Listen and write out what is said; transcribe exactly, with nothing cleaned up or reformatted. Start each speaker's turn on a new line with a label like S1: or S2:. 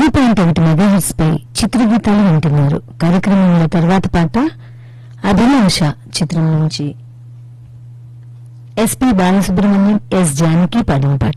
S1: పది పాయింట్ ఒకటి మెగాహెర్ట్జ్ పై చిత్రగీతాలు వింటున్నారు. కార్యక్రమంలో తర్వాత పాట అభిలాష చిత్రం నుంచి ఎస్పి బాలసుబ్రహ్మణ్యం, ఎస్ జానకి పాడిన పాట.